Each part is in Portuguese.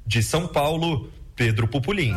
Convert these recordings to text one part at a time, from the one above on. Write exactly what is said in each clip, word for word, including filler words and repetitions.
De São Paulo, Pedro Pupulim.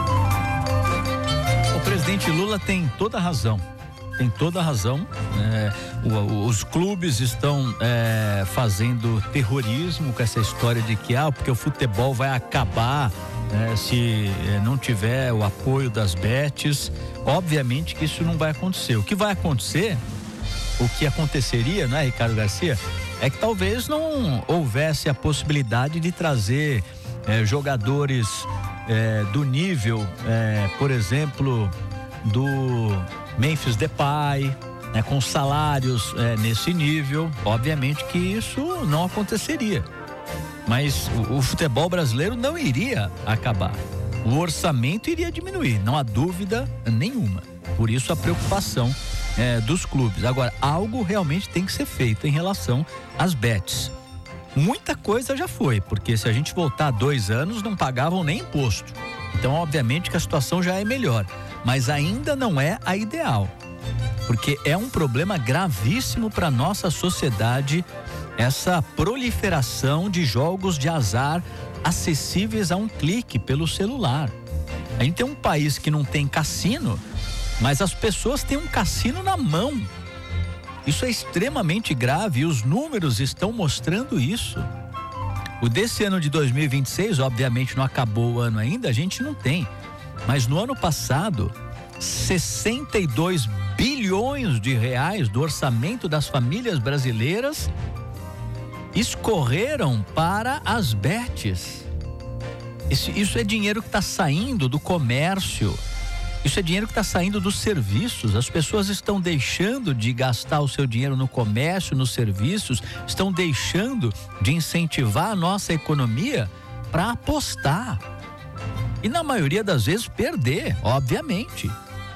O presidente Lula tem toda a razão. Tem toda a razão. É, o, os clubes estão é, fazendo terrorismo com essa história de que, ah, porque o futebol vai acabar é, se é, não tiver o apoio das bets. Obviamente que isso não vai acontecer. O que vai acontecer, o que aconteceria, né, Ricardo Garcia, é que talvez não houvesse a possibilidade de trazer é, jogadores é, do nível, é, por exemplo, do Memphis Depay, né, com salários é, nesse nível. Obviamente que isso não aconteceria, mas o, o futebol brasileiro não iria acabar, o orçamento iria diminuir, não há dúvida nenhuma. Por isso a preocupação é, dos clubes. Agora, algo realmente tem que ser feito em relação às bets. Muita coisa já foi, porque se a gente voltar dois anos não pagavam nem imposto, então obviamente que a situação já é melhor, mas ainda não é a ideal, porque é um problema gravíssimo para nossa sociedade essa proliferação de jogos de azar acessíveis a um clique pelo celular. A gente tem um país que não tem cassino, mas as pessoas têm um cassino na mão. Isso é extremamente grave e os números estão mostrando isso. O desse ano de dois mil e vinte e seis, obviamente não acabou o ano ainda, a gente não tem. Mas no ano passado, sessenta e dois bilhões de reais do orçamento das famílias brasileiras escorreram para as bets. Isso, isso é dinheiro que está saindo do comércio. Isso é dinheiro que está saindo dos serviços. As pessoas estão deixando de gastar o seu dinheiro no comércio, nos serviços, estão deixando de incentivar a nossa economia para apostar. E na maioria das vezes perder, obviamente.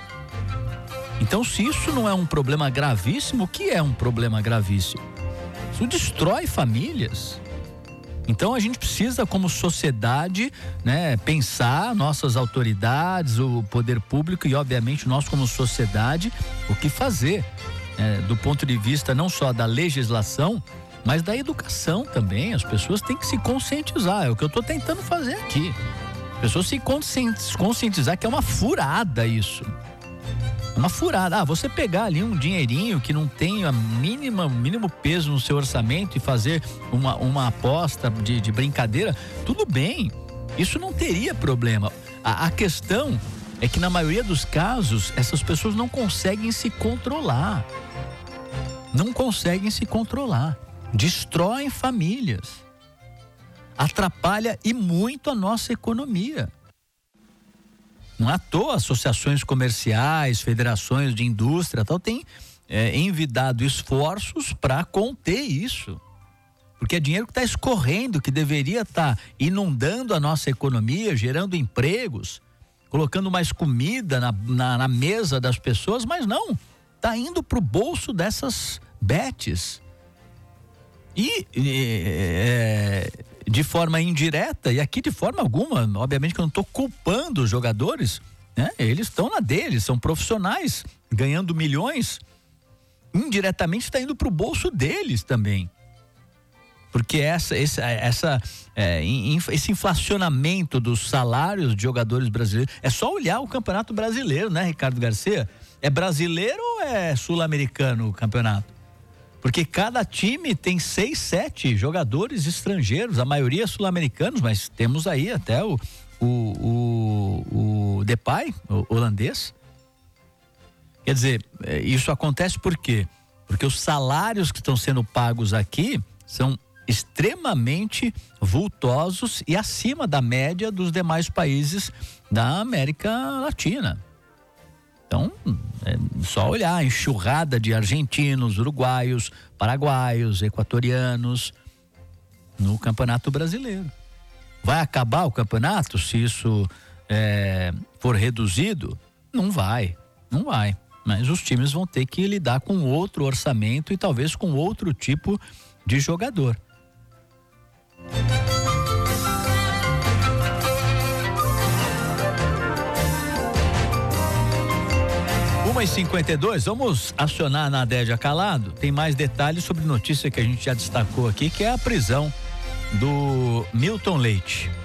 Então, se isso não é um problema gravíssimo, o que é um problema gravíssimo? Isso destrói famílias. Então a gente precisa, como sociedade, né, pensar, nossas autoridades, o poder público e obviamente nós como sociedade, o que fazer, é, do ponto de vista não só da legislação, mas da educação também. As pessoas têm que se conscientizar, é o que eu estou tentando fazer aqui. As pessoas se conscientizar que é uma furada isso. Uma furada. Ah, você pegar ali um dinheirinho que não tem a mínima, mínimo peso no seu orçamento e fazer uma, uma aposta de, de brincadeira, tudo bem. Isso não teria problema. A, a questão é que na maioria dos casos, essas pessoas não conseguem se controlar. Não conseguem se controlar. Destroem famílias. Atrapalha e muito a nossa economia. Não à toa, associações comerciais, federações de indústria, tal, têm é, envidado esforços para conter isso. Porque é dinheiro que está escorrendo, que deveria estar tá inundando a nossa economia, gerando empregos, colocando mais comida na, na, na mesa das pessoas, mas não, está indo para o bolso dessas bets. E é, de forma indireta, e aqui de forma alguma, obviamente que eu não estou culpando os jogadores, né? Eles estão na deles, são profissionais, ganhando milhões, indiretamente está indo para o bolso deles também. Porque essa, esse, essa, é, esse inflacionamento dos salários de jogadores brasileiros, é só olhar o Campeonato Brasileiro, né, Ricardo Garcia? É brasileiro ou é sul-americano o campeonato? Porque cada time tem seis, sete jogadores estrangeiros, a maioria sul-americanos, mas temos aí até o, o, o, o Depay, o holandês. Quer dizer, isso acontece por quê? Porque os salários que estão sendo pagos aqui são extremamente vultosos e acima da média dos demais países da América Latina. Então, é só olhar a enxurrada de argentinos, uruguaios, paraguaios, equatorianos no Campeonato Brasileiro. Vai acabar o campeonato se isso é, for reduzido? Não vai, não vai. Mas os times vão ter que lidar com outro orçamento e talvez com outro tipo de jogador. uma e cinquenta e dois, vamos acionar a Nadédia Calado. Tem mais detalhes sobre notícia que a gente já destacou aqui, que é a prisão do Milton Leite.